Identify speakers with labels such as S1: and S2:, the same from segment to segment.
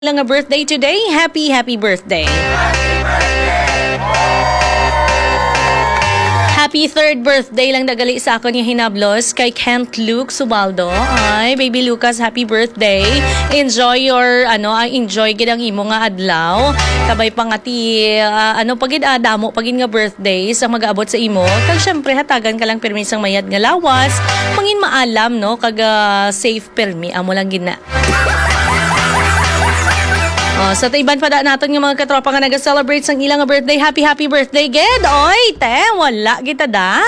S1: Lang a birthday today. Happy birthday. Happy third birthday lang dagali sa akon yung hinablos kay Kent Luke Subaldo. Ay, baby Lucas, happy birthday. Enjoy your enjoy gid ang imo nga adlaw. Kabay pangati pagid damo pagid nga birthday sa mag-aabot sa imo. Kag syempre hatagan ka lang permisang mayad nga lawas. Mangin maalam no kag safe permi amo lang gina. Sa taiban pa da naton nga mga katropa nga nag-celebrate sang ilang birthday. Happy birthday, Ged! Oy, wala kita da.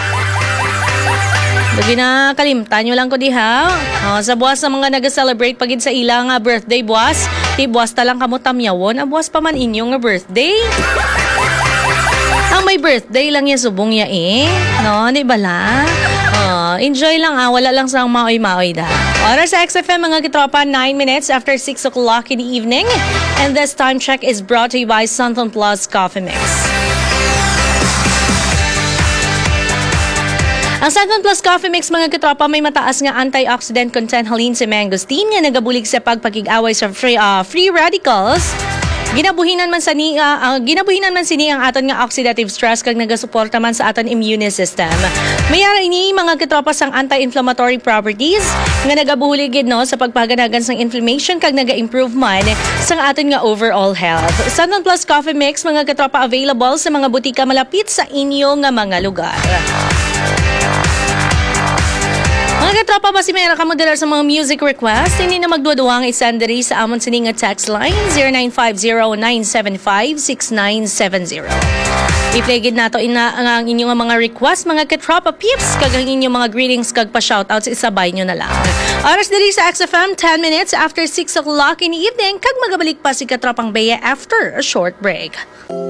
S1: Lagi na kalimtan nyo lang ko diha. Sa buwas sa mga nag-celebrate pagid sa ilang birthday, buwas. Di buwas talang kamo tamyawon. Buwas pa man inyong birthday. Ang may birthday lang yan subong ya No, di bala? Enjoy lang wala lang sa maoy-maoy da. Oras sa XFM mga kitropa, 9 minutes after 6 o'clock in the evening. And this time check is brought to you by Santon Plus Coffee Mix. Ang Santon Plus Coffee Mix mga kitropa may mataas nga antioxidant content halin sa mangosteen nga nagabulig sa pagpakig-away sa free radicals. Ginabuhinan man sini ang aton nga oxidative stress kag nagasuporta man sa aton immune system. Mayara ini mga katropa sang anti-inflammatory properties nga nagabuhuligid no sa pagpahaganagan sang inflammation kag naga-improve man sang aton nga overall health. Santon Plus Coffee Mix mga katropa available sa mga butika malapit sa inyo nga mga lugar. Mga katropa, basi mayroon ka mo dala sa mga music request. Hindi na magduwa-duwa ang isandari sa amon sining text line 0950-975-6970. I-play gid nato ang inyong mga request, mga katropa peeps, kag ang inyong mga greetings kag pa-shoutouts isabay nyo na lang. Oras diri sa XFM, 10 minutes after 6 o'clock in the evening, kag magabalik pa si Katropang Bea after a short break.